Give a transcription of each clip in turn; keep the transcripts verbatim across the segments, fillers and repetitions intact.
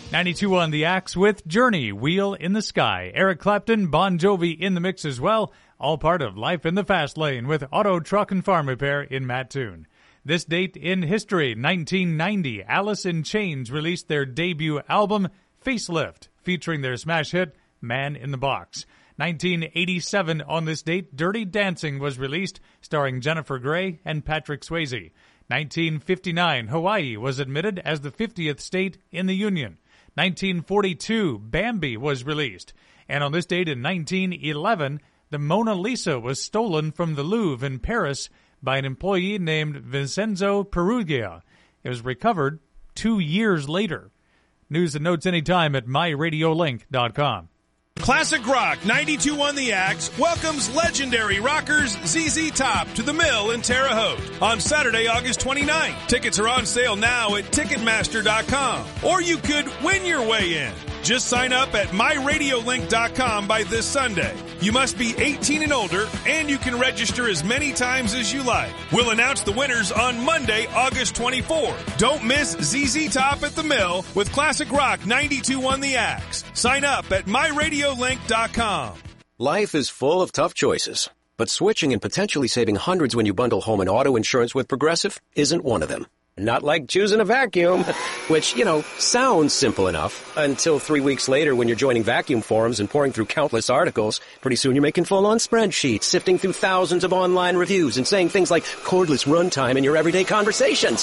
ninety-two on The Axe with Journey, Wheel in the Sky. Eric Clapton, Bon Jovi in the mix as well. All part of Life in the Fast Lane with Auto, Truck, and Farm Repair in Mattoon. This date in history, nineteen ninety, Alice in Chains released their debut album, Facelift, featuring their smash hit, Man in the Box. nineteen eighty-seven on this date, Dirty Dancing was released, starring Jennifer Grey and Patrick Swayze. nineteen fifty-nine, Hawaii was admitted as the fiftieth state in the Union. nineteen forty-two, Bambi was released. And on this date in nineteen eleven, the Mona Lisa was stolen from the Louvre in Paris by an employee named Vincenzo Perugia. It was recovered two years later. News and notes anytime at my radio link dot com. Classic Rock ninety-two on the Axe welcomes legendary rockers Z Z Top to the Mill in Terre Haute on Saturday, August twenty-ninth. Tickets are on sale now at Ticketmaster dot com. Or you could win your way in. Just sign up at my radio link dot com by this Sunday. You must be eighteen and older, and you can register as many times as you like. We'll announce the winners on Monday, August twenty-fourth. Don't miss Z Z Top at the Mill with Classic Rock ninety-two on the Axe. Sign up at my radio link dot com. Life is full of tough choices, but switching and potentially saving hundreds when you bundle home and auto insurance with Progressive isn't one of them. Not like choosing a vacuum, which, you know, sounds simple enough until three weeks later when you're joining vacuum forums and pouring through countless articles. Pretty soon you're making full-on spreadsheets, sifting through thousands of online reviews and saying things like cordless runtime in your everyday conversations.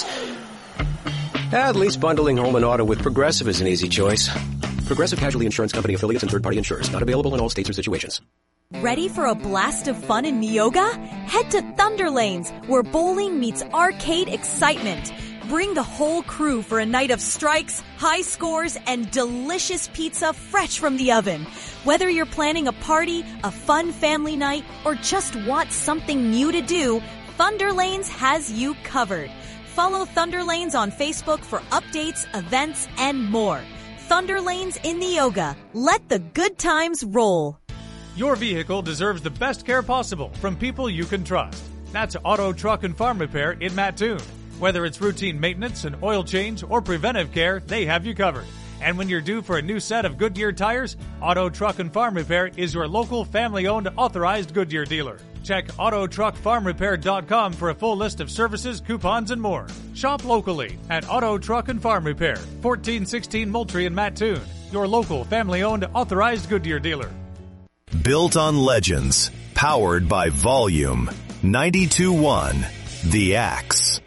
At least bundling home and auto with Progressive is an easy choice. Progressive Casualty Insurance Company affiliates and third-party insurers. Not available in all states or situations. Ready for a blast of fun in Neoga? Head to Thunder Lanes, where bowling meets arcade excitement. Bring the whole crew for a night of strikes, high scores, and delicious pizza fresh from the oven. Whether you're planning a party, a fun family night, or just want something new to do, Thunder Lanes has you covered. Follow Thunder Lanes on Facebook for updates, events, and more. Thunder Lanes in Neoga. Let the good times roll. Your vehicle deserves the best care possible from people you can trust. That's Auto, Truck, and Farm Repair in Mattoon. Whether it's routine maintenance, an oil change, or preventive care, they have you covered. And when you're due for a new set of Goodyear tires, Auto, Truck, and Farm Repair is your local family-owned authorized Goodyear dealer. Check auto truck farm repair dot com for a full list of services, coupons, and more. Shop locally at Auto, Truck, and Farm Repair, fourteen sixteen Moultrie in Mattoon, your local family-owned authorized Goodyear dealer. Built on legends, powered by volume. ninety-two point one The Axe.